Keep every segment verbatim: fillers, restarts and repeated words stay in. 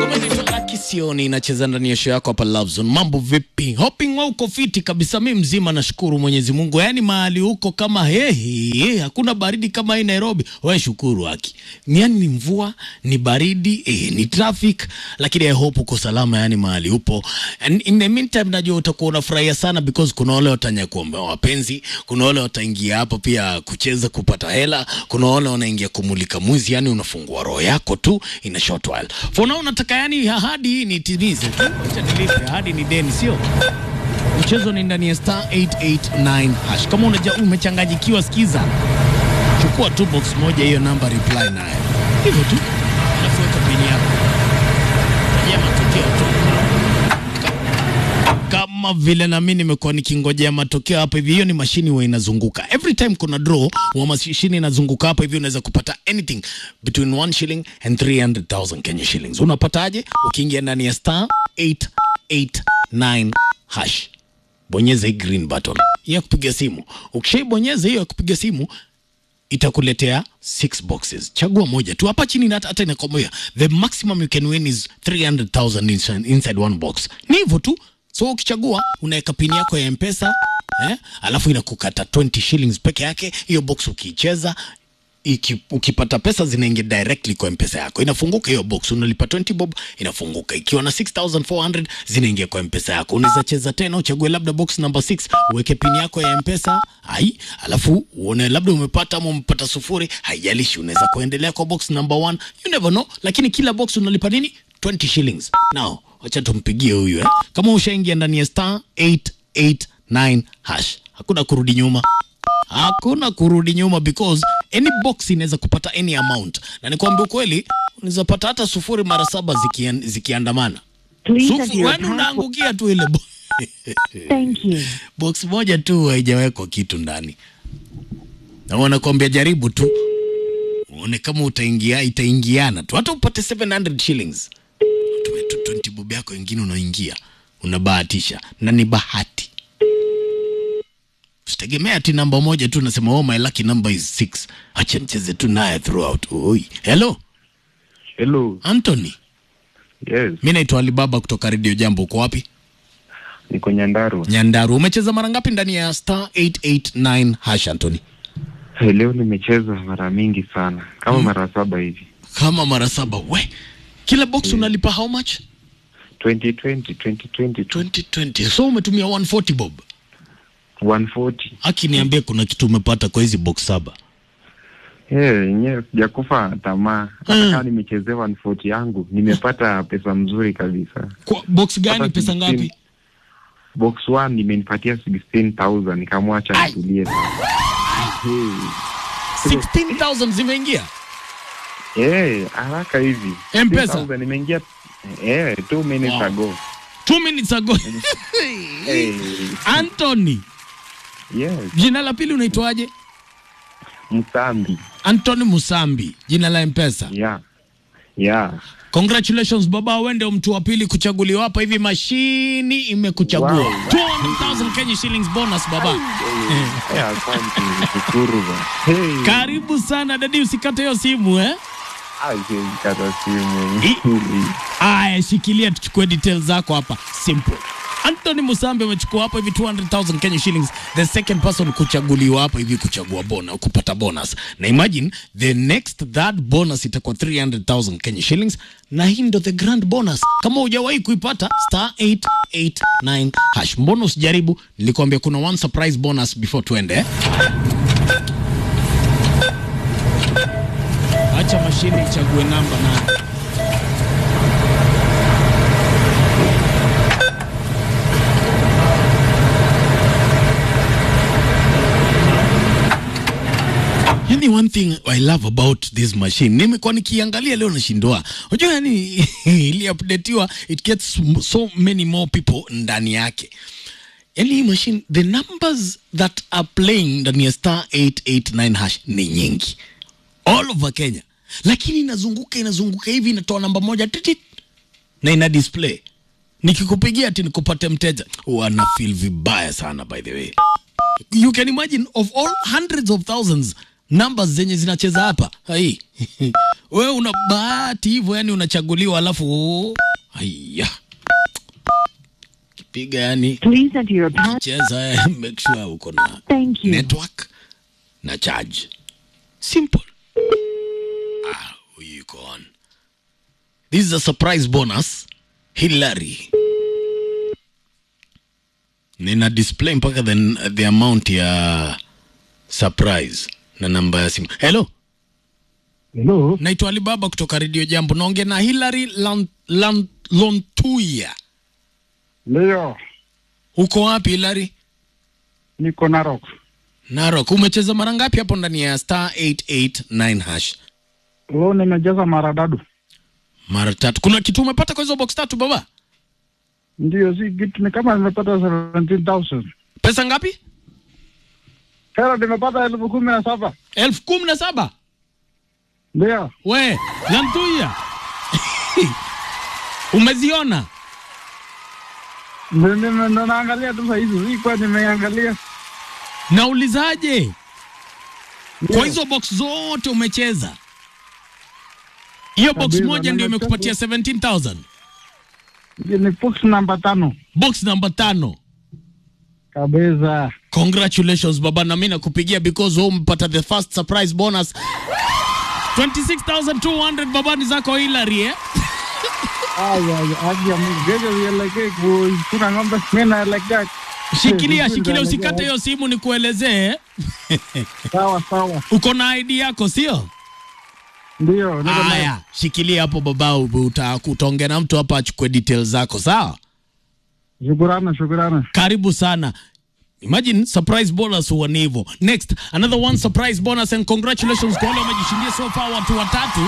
Sioni inacheza ndani ya show yako hapa Love Zone. Mambo vipi? Hoping wewe uko fiti kabisa. Mimi mzima nashukuru Mwenyezi Mungu. Yaani mahali huko kama hehe, hakuna baridi kama hii Nairobi. Wewe shukuru haki. Ni yani ni mvua, ni baridi, eh, ni traffic, lakini I hope uko salama yani mahali upo. And in the meantime najua utakuwa unafurahia sana because kuna wale watanya kuomba wapenzi, kuna wale wataingia hapo pia kucheza kupata hela, kuna wale wanaingia kumulika mwizi, yani unafungua roho yako tu in a short while. For now nataka yani ahadi ni timize tu. Acha nilipe ahadi ni deni sio? Mchezo ni ndani ya star eight eight nine hash. Kama unaja umechanganyikiwa sikiza. Chukua tu box moja hiyo namba reply nayo. Hivyo tu. Alafu weka pini yako. Ngojea matokeo tu. Kama vile na mimi nimekuwa nikingojea matokeo hapa hivi, hiyo ni mashini huwa inazunguka. Every time kuna draw, huwa mashini inazunguka hapa hivi, unaweza kupata anything between one shilling and three hundred thousand Kenya shillings. Unapataje? Ukiingia ndani ya star eight eight nine hash. Bonyeza hii green button ya kupiga simu. Ukishaibonyeza hiyo ya kupiga simu, itakuletea six boxes. Chagua moja tu. Hapa chini hata hata inakomea. The maximum you can win is three hundred thousand inside, inside one box. Ni hivyo tu. So ukichagua unaweka pini yako ya M-Pesa, eh? Alafu inakukata twenty shillings peke yake. Hiyo box ukicheza, iki, ukipata pesa zinaingia directly kwa M-Pesa yako. Inafunguka hiyo box, unalipa twenty bob, inafunguka. Ikiwa na six thousand four hundred zinaingia kwa M-Pesa yako. Unaweza cheza tena, uchague labda box number six, uweke pini yako ya M-Pesa, hai, alafu uone labda umepata ama umepata sufuri, haijalishi, unaweza kuendelea kwa box number one. You never know, lakini kila box unalipa nini? twenty shillings. Now, acha tumpigie huyu eh. Kama ushaingia ndani ya star eight eight nine hash, hakuna kurudi nyuma. Hakuna kurudi nyuma because any box inaweza kupata any amount. Na nikwambia ukweli, unaweza pata hata sufuri mara saba zikian, zikiandamana. Sufuri wewe unaangukia tu ile box. Thank you. Box moja tu haijawekwa kitu ndani. Na wanakuambia jaribu tu. Uone kama utaingia, itaingiana tu. Hata upate seven hundred shillings. Tumetu twenty bob yako nyingine unaingia. Unabahatisha. Na ni bahati. Usitegemea ati namba moja tu nasema oh my lucky number is six. Acha nicheze tu naye throughout. Oi. Hello. Hello. Anthony. Yes. Mimi naitwa Alibaba kutoka Radio Jambo. Uko wapi? Niko Nyandaru. Nyandaru. Umecheza mara ngapi ndani ya star eight eight nine hash Anthony? Hey, leo nimecheza mara mingi sana. Kama hmm. mara saba hivi. Kama mara saba. We. Kila box yeah. Unalipa how much? twenty twenty, twenty twenty. twenty twenty. So umetumia one forty bob. one forty. Aki niambie kuna kitu umepata kwa hizi box saba. Eh, hey, yenyewe sijakufa tamaa. Hata mm. kama nimechezea one forty yangu, nimepata pesa mzuri kabisa. Kwa box gani pata pesa sixteen, ngapi? Box one nimenipatia sixteen thousand, nikamwacha nitulie. Hey. sixteen thousand zimeingia? Eh, hey, haraka hivi. M-Pesa nimeingia eh hey, two minutes wow. ago. two minutes ago. Hey. Anthony. Yes. Jina la pili unaitwaje? Musambi. Anthony Musambi. Jina la M-Pesa. Yeah. Yeah. Congratulations baba, wewe ndio mtu wa pili kuchaguliwa hapa hivi, mashini imekuchagua. Wow. two hundred thousand Kenya shillings bonus baba. Eh, asante, nashukuru baba. Hey. Karibu sana dadi, usikate hiyo simu eh? Ai, usikate simu. Aya, shikilia tuchukue details zako hapa. Simple. Anthony Musambi amechukua hapa hivi two hundred thousand Kenya shillings. The second person kuchaguliwa hapa hivi kuchagua bonus, kupata bonus. Na imagine the next third bonus itakuwa three hundred thousand Kenya shillings. Na hii ndo the grand bonus. Kama hujawahi kuipata star eight eight nine hash. Mbona usijaribu? Nilikwambia kuna one surprise bonus before tuende. Eh? Acha mashine ichague namba na yani one thing I love about this machine, nimekuwa nikiangalia leo nashindwa. Unajua yani ili updateiwa it gets so many more people ndani yake. Yani hii machine, the numbers that are playing ndani ya star eight eight nine hash ni nyingi. All over Kenya. Lakini inazunguka inazunguka hivi inatoa namba moja titit na ina display. Nikikupigia ati nikupate mteja, wana feel vibaya sana by the way. You can imagine of all hundreds of thousands numbers zenye zinacheza hapa. Hai. Wewe una bahati hivyo, yani unachaguliwa alafu haya. Kipiga yani. Please enter your password. Cheza, make sure uko na Thank you. network na charge. Simple. Ah, you go on. This is a surprise bonus. Hillary. Nina display mpaka the, the amount ya surprise na namba ya simu. Hello. Hello. Naitwa Alibaba kutoka Radio Jambo. Naongea na Hillary Lan, Lan, Lontuya. Leo. Uko wapi Hillary? Niko Narok. Narok. Umecheza mara ngapi hapo ndani ya star eight eight nine hash? Leo nimecheza mara tatu. Mara tatu. Kuna kitu umepata kwa hizo box tatu baba? Ndio, si kitu ni kama nimepata seventeen thousand. Pesa ngapi? Kera nimepata elfu kumi na saba. Elfu kumi na saba? Ndio. We, Lantuya. Umeziona? Ndio ndio naangalia tu hizo. Hii kwa nimeangalia. Naulizaje? Kwa hizo box zote umecheza? Hiyo box Kabisa, moja ndio nimecheza. imekupatia seventeen thousand. Ni box namba tano. Box number tano. Kabisa. Congratulations baba, na mimi nakupigia because wewe umepata the first surprise bonus. twenty-six thousand two hundred baba, ni zako Hillary eh? Aya, aje mgeje yeleke kuna ngombe mena like. Shikilia, shikilia usikate hiyo simu nikuelezee. Sawa sawa. Uko na I D yako sio? Ndio, niko na. Aya, shikilia hapo baba, utaongea na mtu hapa achukue details zako, sawa? Shukrani, shukrani. Karibu sana. Imagine surprise bonus huwa ni hivyo. Next, another one surprise bonus and congratulations kwa wale wamejishindia so far watu watatu.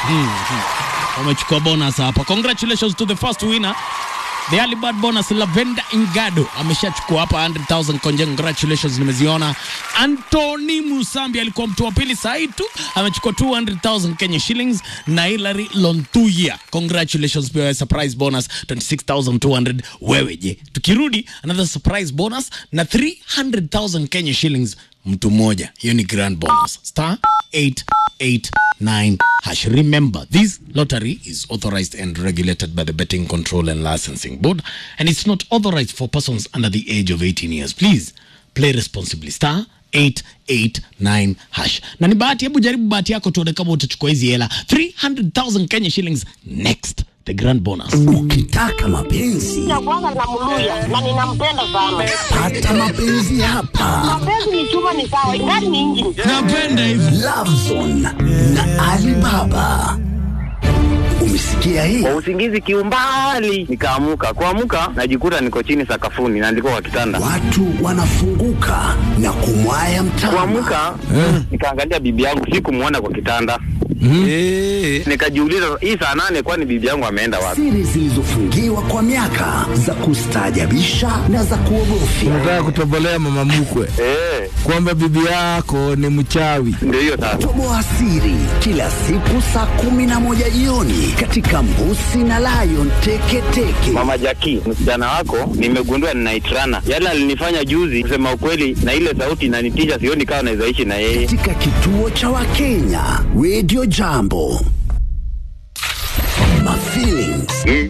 Wamechukua bonus hapa. Congratulations to the first winner. The early bird bonus Lavenda Ingado ameshachukua hapa one hundred thousand. Congratulations, nimeziona. Anthony Musambi alikuwa mtu wa pili, saa hii tu amechukua two hundred thousand Kenya shillings, na Hillary Lontuya. Congratulations pia, surprise bonus twenty-six thousand two hundred. Wewe je? Tukirudi another surprise bonus na three hundred thousand Kenya shillings mtu mmoja. Hiyo ni grand bonus. Star eight eight nine hash. Remember, this lottery is authorized and regulated by the Betting Control and Licensing Board, and it's not authorized for persons under the age of eighteen years. Please play responsibly. Star eight eight nine hash. Na ni bahati, hebu jaribu bahati yako tuone kama utachukua hizi hela. three hundred thousand Kenya shillings next. The grand bonus. Ukitaka mapenzi ya kwanza namluya na ninampenda sana. pata mapenzi hapa. Mapenzi ni chuma ni sawa, ingani ni injini. Napenda hivi. Love Zone na Alibaba. Umesikia hii? Kwa usingizi kiumbali nikaamuka. Kuamuka najikuta niko chini sakafuni na ndiko kwa kitanda. Watu wanafunguka na kumwaya mtama. Kuamuka nikaangalia bibi yangu, sikumuona kwa kitanda. Eh, nikajiuliza hii saa nane kwani bibi yangu ameenda wapi? Siri zilizofungiwa kwa miaka za kustaajabisha na za kuogofya. Nataka kutobolea mama mkwe Eh, kwamba bibi yako ni mchawi. ndio hiyo sasa. Toboa siri kila siku saa kumi na moja jioni katika Mbusi na Lion Teke Teke. Mama Jackie, msichana wako nimegundua ninaitrana. Yale alinifanya juzi, kusema ukweli, na ile sauti inanitisha, sioni kama naweza ishi na yeye. Katika kituo cha Wakenya Radio Jambo. My feelings.